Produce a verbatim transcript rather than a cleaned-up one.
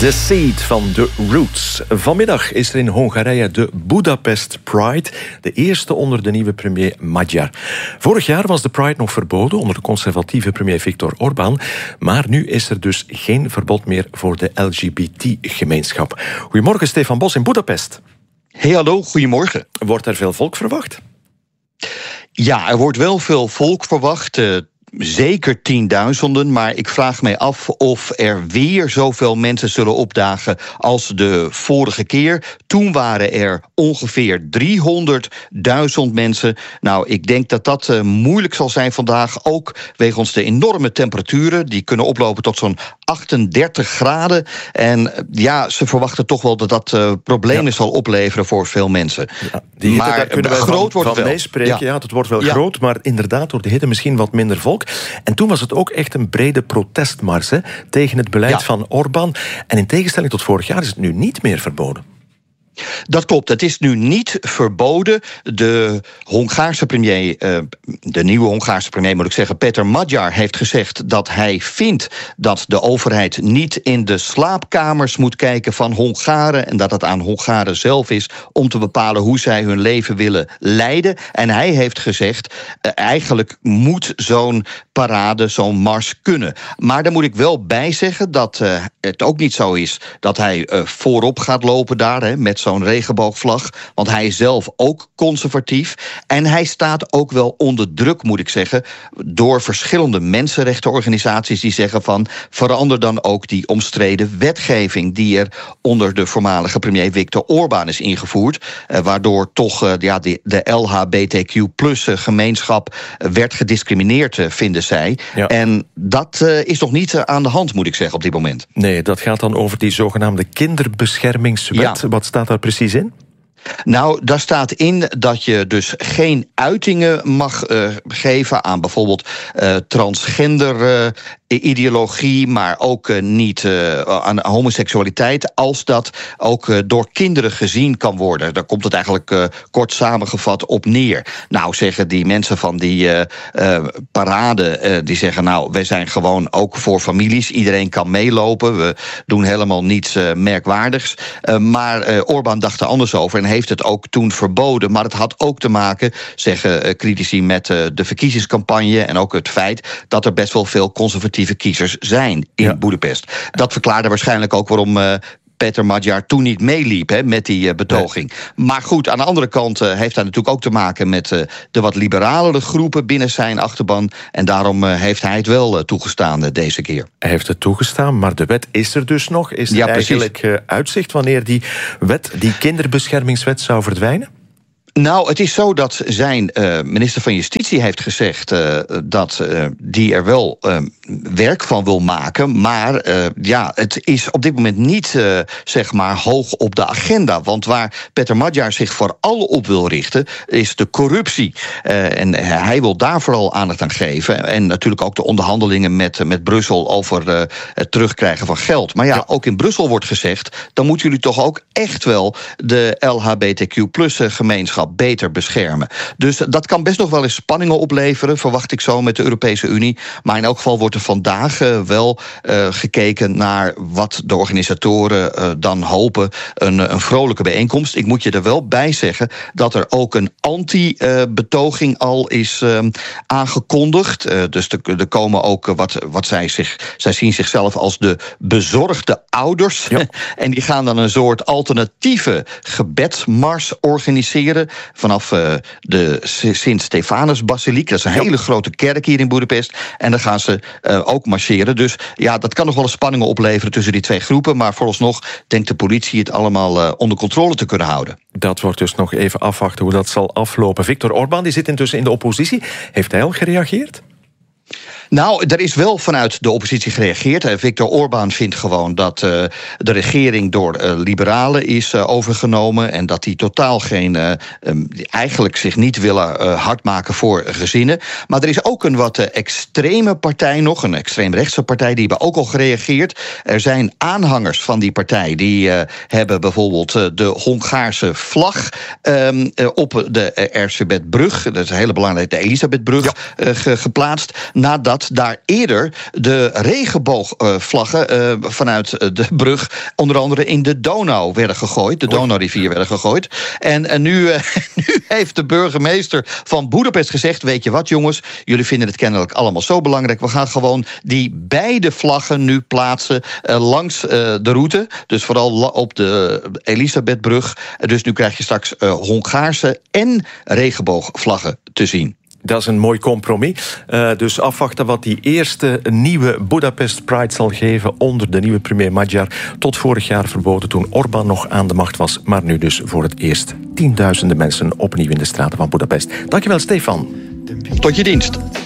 The Seed van The Roots. Vanmiddag is er in Hongarije de Budapest Pride, de eerste onder de nieuwe premier Magyar. Vorig jaar was de Pride nog verboden onder de conservatieve premier Viktor Orbán, maar nu is er dus geen verbod meer voor de L G B T-gemeenschap. Goedemorgen, Stefan Bos in Budapest. Hey, hallo, goedemorgen. Wordt er veel volk verwacht? Ja, er wordt wel veel volk verwacht. Uh, Zeker tienduizenden, maar ik vraag mij af of er weer zoveel mensen zullen opdagen als de vorige keer. Toen waren er ongeveer driehonderdduizend mensen. Nou, ik denk dat dat uh, moeilijk zal zijn vandaag, ook wegens de enorme temperaturen. Die kunnen oplopen tot zo'n achtendertig graden. En uh, ja, ze verwachten toch wel dat dat uh, problemen ja. zal opleveren voor veel mensen. Ja, die hitte, maar daar kunnen we groot van, wordt van wel. meespreken. Ja. ja, het wordt wel ja. groot, maar inderdaad door de hitte misschien wat minder volk. En toen was het ook echt een brede protestmars hè, tegen het beleid ja. van Orbán. En in tegenstelling tot vorig jaar is het nu niet meer verboden. Dat klopt, het is nu niet verboden. De Hongaarse premier, de nieuwe Hongaarse premier moet ik zeggen, Peter Magyar, heeft gezegd dat hij vindt dat de overheid niet in de slaapkamers moet kijken van Hongaren en dat het aan Hongaren zelf is om te bepalen hoe zij hun leven willen leiden. En hij heeft gezegd, eigenlijk moet zo'n parade, zo'n mars kunnen. Maar daar moet ik wel bij zeggen dat het ook niet zo is dat hij voorop gaat lopen daar hè, met zo'n regenboogvlag, want hij is zelf ook conservatief. En hij staat ook wel onder druk, moet ik zeggen, door verschillende mensenrechtenorganisaties die zeggen van verander dan ook die omstreden wetgeving die er onder de voormalige premier Viktor Orbán is ingevoerd, eh, waardoor toch eh, ja, de, de L H B T Q plus gemeenschap werd gediscrimineerd, eh, vinden zij. Ja. En dat uh, is nog niet uh, aan de hand, moet ik zeggen, op dit moment. Nee, dat gaat dan over die zogenaamde kinderbeschermingswet. Ja. Wat staat daar precies in? Nou, daar staat in dat je dus geen uitingen mag uh, geven aan bijvoorbeeld uh, transgender uh, ideologie, maar ook uh, niet uh, aan homoseksualiteit, als dat ook uh, door kinderen gezien kan worden. Daar komt het eigenlijk uh, kort samengevat op neer. Nou, zeggen die mensen van die uh, uh, parade, uh, die zeggen nou, wij zijn gewoon ook voor families, iedereen kan meelopen, we doen helemaal niets uh, merkwaardigs. Uh, maar uh, Orbán dacht er anders over en heeft het ook toen verboden. Maar het had ook te maken, zeggen uh, critici, met uh, de verkiezingscampagne en ook het feit dat er best wel veel conservatieve kiezers zijn in ja. Budapest. Dat verklaarde waarschijnlijk ook waarom uh, Peter Magyar toen niet meeliep hè, met die uh, betoging. Nee. Maar goed, aan de andere kant uh, heeft hij natuurlijk ook te maken met uh, de wat liberalere groepen binnen zijn achterban. En daarom uh, heeft hij het wel uh, toegestaan uh, deze keer. Hij heeft het toegestaan, maar de wet is er dus nog. Is er ja, eigenlijk uh, uitzicht wanneer die wet, die kinderbeschermingswet, zou verdwijnen? Nou, het is zo dat zijn uh, minister van Justitie heeft gezegd uh, dat uh, die er wel uh, werk van wil maken. Maar uh, ja, het is op dit moment niet uh, zeg maar hoog op de agenda. Want waar Peter Magyar zich vooral op wil richten, is de corruptie. Uh, en hij wil daar vooral aandacht aan geven. En natuurlijk ook de onderhandelingen met, met Brussel over uh, het terugkrijgen van geld. Maar ja, ja, ook in Brussel wordt gezegd, dan moeten jullie toch ook echt wel de L H B T Q plus gemeenschap beter beschermen. Dus dat kan best nog wel eens spanningen opleveren, verwacht ik zo, met de Europese Unie. Maar in elk geval wordt er vandaag uh, wel uh, gekeken naar wat de organisatoren uh, dan hopen. Een, een vrolijke bijeenkomst. Ik moet je er wel bij zeggen dat er ook een anti-betoging al is uh, aangekondigd. Uh, dus er, er komen ook uh, wat, wat zij zich... Zij zien zichzelf als de bezorgde ouders. Ja. En die gaan dan een soort alternatieve gebedsmars organiseren vanaf uh, de Sint-Stefanus-basiliek. Dat is een ja. hele grote kerk hier in Budapest. En dan gaan ze uh, ook marcheren. Dus ja, dat kan nog wel eens spanningen opleveren tussen die twee groepen. Maar vooralsnog denkt de politie het allemaal uh, onder controle te kunnen houden. Dat wordt dus nog even afwachten hoe dat zal aflopen. Viktor Orbán die zit intussen in de oppositie. Heeft hij al gereageerd? Nou, er is wel vanuit de oppositie gereageerd. Viktor Orbán vindt gewoon dat uh, de regering door uh, liberalen is uh, overgenomen en dat die totaal geen, uh, um, eigenlijk zich niet willen uh, hard maken voor gezinnen. Maar er is ook een wat uh, extreme partij nog, een extreemrechtse partij, die hebben ook al gereageerd. Er zijn aanhangers van die partij die uh, hebben bijvoorbeeld uh, de Hongaarse vlag um, uh, op de uh, Erzsébetbrug, dat is een hele belangrijke, de Elisabethbrug, ja. uh, ge- geplaatst, nadat dat daar eerder de regenboogvlaggen uh, vanuit de brug onder andere in de Donau werden gegooid. De Donaurivier werden gegooid. En, en nu, uh, nu heeft de burgemeester van Boedapest gezegd, weet je wat jongens, jullie vinden het kennelijk allemaal zo belangrijk. We gaan gewoon die beide vlaggen nu plaatsen uh, langs uh, de route. Dus vooral op de Elisabethbrug. Dus nu krijg je straks uh, Hongaarse en regenboogvlaggen te zien. Dat is een mooi compromis. Uh, dus afwachten wat die eerste nieuwe Budapest Pride zal geven onder de nieuwe premier Magyar. Tot vorig jaar verboden toen Orbán nog aan de macht was. Maar nu dus voor het eerst tienduizenden mensen opnieuw in de straten van Budapest. Dankjewel, Stefan. Tot je dienst.